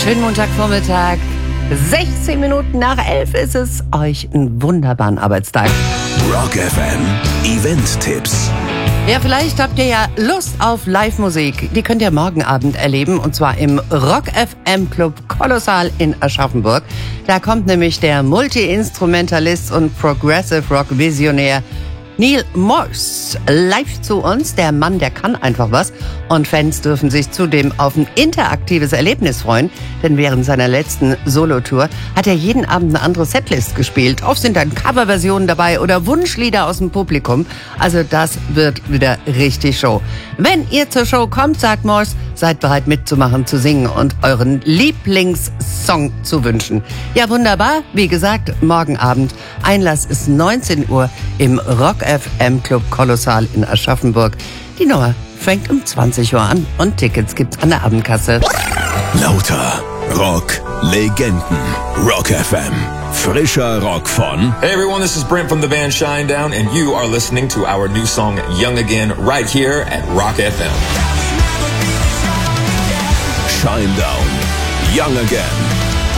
Schönen Montagvormittag. 16 Minuten nach 11 ist es. Euch einen wunderbaren Arbeitstag. Rock FM Event-Tipps. Ja, vielleicht habt ihr ja Lust auf Live-Musik. Die könnt ihr morgen Abend erleben, und zwar im Rock FM Club Kolossal in Aschaffenburg. Da kommt nämlich der Multi-Instrumentalist und Progressive Rock Visionär Neal Morse live zu uns. Der Mann, der kann einfach was. Und Fans dürfen sich zudem auf ein interaktives Erlebnis freuen. Denn während seiner letzten Solotour hat er jeden Abend eine andere Setlist gespielt. Oft sind dann Coverversionen dabei oder Wunschlieder aus dem Publikum. Also das wird wieder richtig Show. Wenn ihr zur Show kommt, sagt Morse, seid bereit mitzumachen, zu singen und euren Lieblingssong zu wünschen. Ja, wunderbar. Wie gesagt, morgen Abend. Einlass ist 19 Uhr im Rock FM Club Kolossal in Aschaffenburg. Die Nummer fängt um 20 Uhr an und Tickets gibt's an der Abendkasse. Lauter Rock-Legenden. Rock FM. Frischer Rock von... Hey everyone, this is Brent from the band Shinedown, and you are listening to our new song Young Again right here at Rock FM. Shinedown. Young Again.